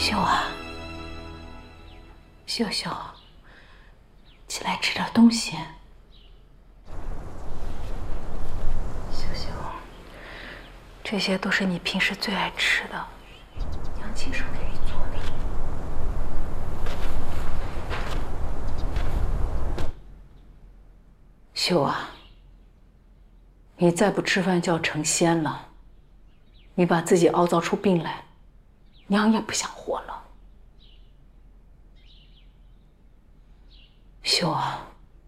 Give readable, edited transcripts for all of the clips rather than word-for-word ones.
秀啊，秀秀，起来吃点东西。秀秀，这些都是你平时最爱吃的，娘亲手给你做的。秀啊，你再不吃饭就要成仙了。你把自己熬造出病来，娘也不想活了。秀啊，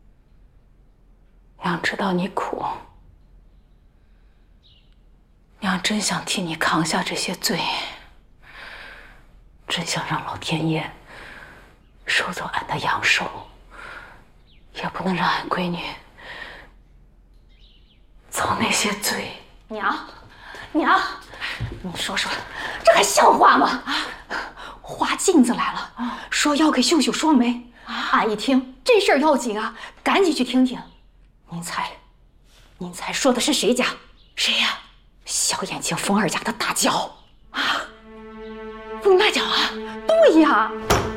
娘知道你苦，娘真想替你扛下这些罪，真想让老天爷收走俺的阳寿，也不能让俺闺女遭那些罪。 娘，你说说，这还像话吗？花镜子来了，说要给秀秀说媒。俺一听这事儿要紧啊，赶紧去听听。您猜说的是谁家？谁呀？小眼睛风儿家的大脚啊！风大脚啊？对呀。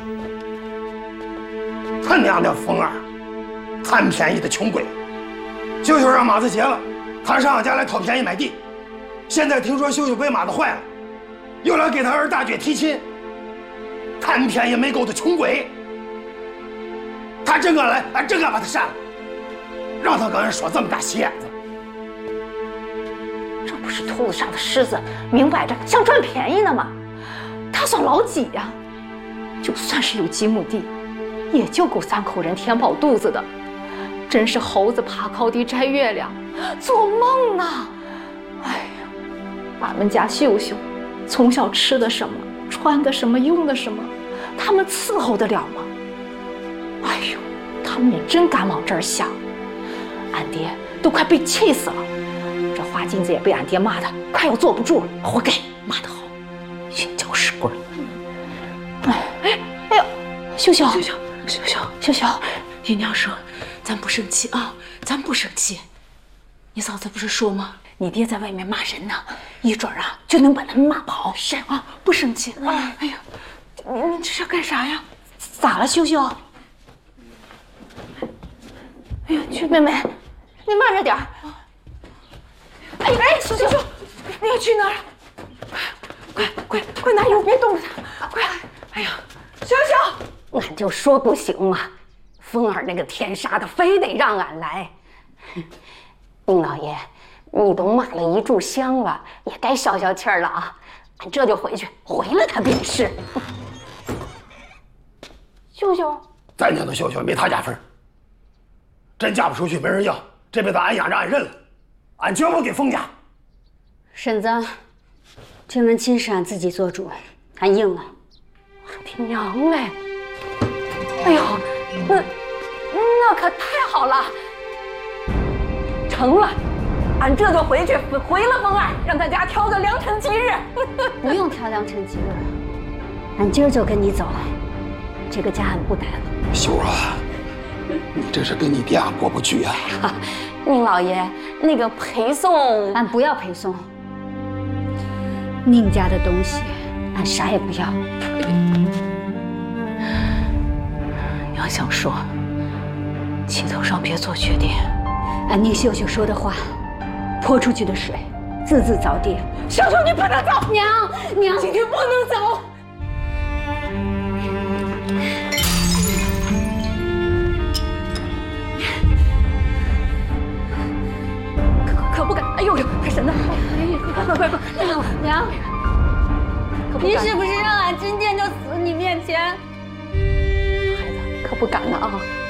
他娘的风儿，贪便宜的穷鬼！秀秀让马子结了，他上俺家来讨便宜买地。现在听说秀秀被马子坏了，又来给他儿大姐提亲。贪便宜没够的穷鬼！他真敢来，俺真敢把他扇了，让他跟人说这么大心眼子。 这不是秃子上的虱子，明摆着想赚便宜呢吗？他算老几呀？就算是有几亩地，也就够3口人填饱肚子的。真是猴子爬高低摘月亮，做梦呢！哎呀，俺们家秀秀从小吃的什么，穿的什么，用的什么，他们伺候得了吗？哎呦，他们也真敢往这儿想，俺爹都快被气死了。这花镜子也被俺爹骂的快要坐不住了，活该，骂得好，寻搅屎棍。哎呦，秀秀， 姨娘说，咱不生气啊，咱不生气。你嫂子不是说吗？你爹在外面骂人呢，一准啊就能把他们骂跑。是啊，不生气。哎呀，你这是干啥呀？ 咋了，秀秀？哎呀，去，妹妹，你慢着点儿。哎，秀秀，你要去哪儿？快拿油，别动他！快！ 哎呀， 秀秀，俺就说不行嘛，风儿那个天杀的，非得让俺来。丁老爷，你都骂了一炷香了，也该消消气儿了啊！俺这就回去，回了他便是。秀秀， 咱家的秀秀没他家份儿，真嫁不出去没人要，这辈子俺养着俺认了，俺绝不给封家。 婶子，这门亲事俺自己做主，俺应了。 我的娘嘞！哎呦，那可太好了，成了。俺这就回去回了风儿，让大家挑个良辰吉日。 不用挑良辰吉日，俺今儿就跟你走，这个家俺不待了。 秀啊，你这是跟你爹过不去啊！ 宁老爷，那个陪送， 俺不要陪送。宁家的东西，俺啥也不要。 娘想说，气头上别做决定。 俺宁秀秀说的话，泼出去的水，字字凿地。 秀秀，你不能走！ 娘， 今天不能走！可不敢！哎呦呦，太神了！快！ 娘，你是不是让俺今天就死你面前？ 孩子，可不敢了啊！